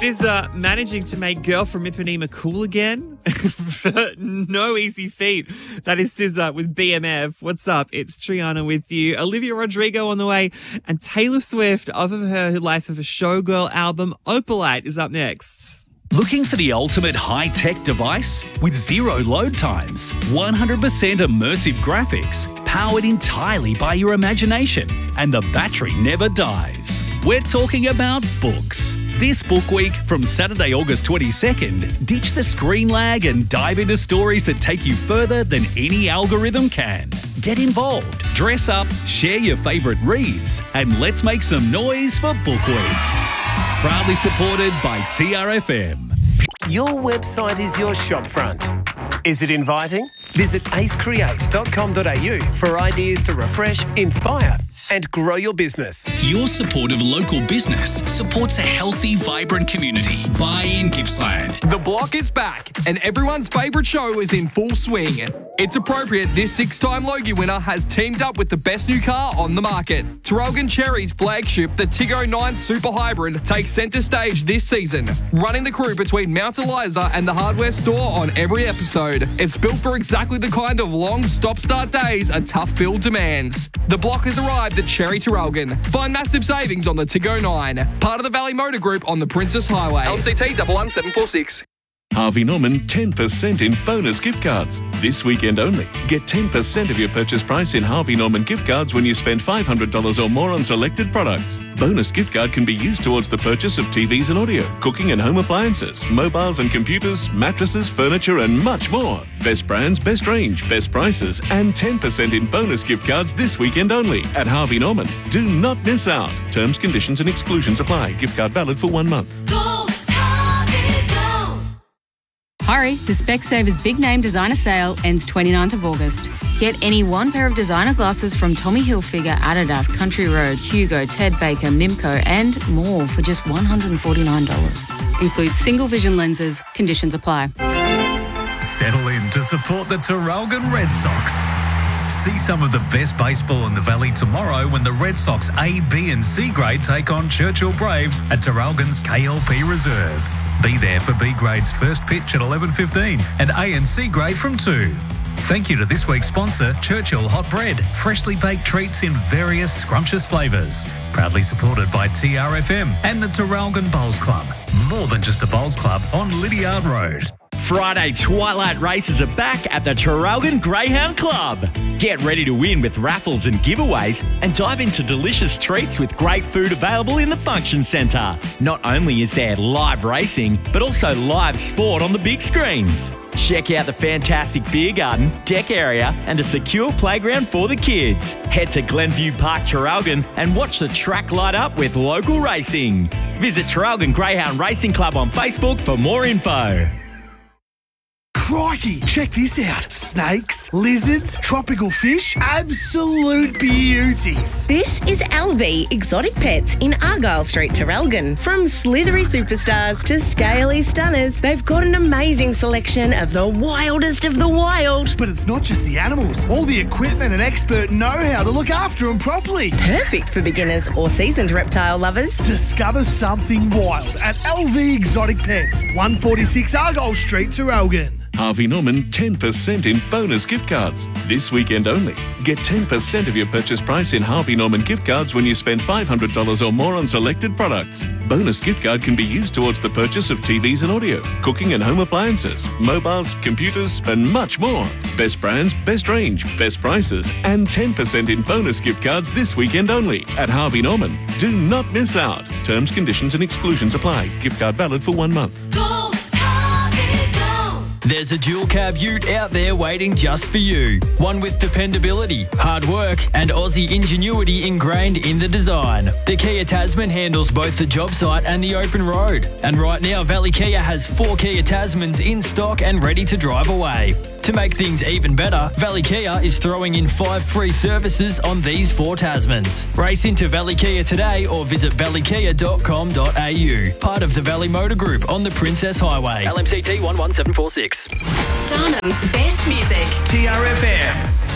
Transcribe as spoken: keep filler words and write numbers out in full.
S Z A managing to make Girl from Ipanema cool again? No easy feat. That is S Z A with B M F. What's up? It's Triana with you. Olivia Rodrigo on the way. And Taylor Swift, off of her Life of a Showgirl album, Opalite, is up next. Looking for the ultimate high-tech device? With zero load times, one hundred percent immersive graphics, powered entirely by your imagination, and the battery never dies. We're talking about books. This book week, from Saturday, August twenty-second, ditch the screen lag and dive into stories that take you further than any algorithm can. Get involved, dress up, share your favourite reads, and let's make some noise for Book Week. Proudly supported by T R F M. Your website is your shopfront. Is it inviting? Visit ace create dot com dot a u for ideas to refresh, inspire, and grow your business. Your support of local business supports a healthy, vibrant community. Buy in Gippsland. The Block is back, and everyone's favourite show is in full swing. It's appropriate this six-time Logie winner has teamed up with the best new car on the market. Traralgon Cherry's flagship, the Tiggo nine Super Hybrid, takes centre stage this season, running the crew between Mount Eliza and the hardware store on every episode. It's built for exactly the kind of long stop-start days a tough build demands. The Block has arrived at Cherry Traralgon. Find massive savings on the Tiggo nine, part of the Valley Motor Group on the Princess Highway. L M C T one one seven four six. Harvey Norman ten percent in bonus gift cards. This weekend only. Get ten percent of your purchase price in Harvey Norman gift cards when you spend five hundred dollars or more on selected products. Bonus gift card can be used towards the purchase of T Vs and audio, cooking and home appliances, mobiles and computers, mattresses, furniture and much more. Best brands, best range, best prices and ten percent in bonus gift cards this weekend only at Harvey Norman. Do not miss out. Terms, conditions and exclusions apply. Gift card valid for one month. Go, Harvey, go! Hurry, the Specsavers Big Name Designer Sale ends twenty-ninth of August. Get any one pair of designer glasses from Tommy Hilfiger, Adidas, Country Road, Hugo, Ted Baker, Mimco and more for just one hundred forty-nine dollars. Includes single vision lenses. Conditions apply. Settle in to support the Traralgon Red Sox. See some of the best baseball in the Valley tomorrow when the Red Sox A, B and C grade take on Churchill Braves at Traralgon's K L P Reserve. Be there for B grade's first pitch at eleven fifteen and A and C grade from two. Thank you to this week's sponsor, Churchill Hot Bread, freshly baked treats in various scrumptious flavours. Proudly supported by T R F M and the Traralgon Bowls Club. More than just a bowls club on Lydiard Road. Friday Twilight races are back at the Traralgon Greyhound Club. Get ready to win with raffles and giveaways and dive into delicious treats with great food available in the function centre. Not only is there live racing, but also live sport on the big screens. Check out the fantastic beer garden, deck area and a secure playground for the kids. Head to Glenview Park Traralgon and watch the track light up with local racing. Visit Traralgon Greyhound Racing Club on Facebook for more info. Crikey, check this out. Snakes, lizards, tropical fish, absolute beauties. This is L V Exotic Pets in Argyle Street, Traralgon. From slithery superstars to scaly stunners, they've got an amazing selection of the wildest of the wild. But it's not just the animals, all the equipment and expert know-how to look after them properly. Perfect for beginners or seasoned reptile lovers. Discover something wild at L V Exotic Pets, one forty-six Argyle Street, Traralgon. Harvey Norman ten percent in bonus gift cards. This weekend only. Get ten percent of your purchase price in Harvey Norman gift cards when you spend five hundred dollars or more on selected products. Bonus gift card can be used towards the purchase of T Vs and audio, cooking and home appliances, mobiles, computers and much more. Best brands, best range, best prices and ten percent in bonus gift cards this weekend only at Harvey Norman. Do not miss out. Terms, conditions and exclusions apply. Gift card valid for one month. Go! There's a dual cab ute out there waiting just for you. One with dependability, hard work and Aussie ingenuity ingrained in the design. The Kia Tasman handles both the job site and the open road. And right now Valley Kia has four Kia Tasmans in stock and ready to drive away. To make things even better, Valley Kia is throwing in five free services on these four Tasmans. Race into Valley Kia today or visit valley kia dot com dot a u. Part of the Valley Motor Group on the Princess Highway. L M C T one one seven four six. Darnham's best music. T R F M.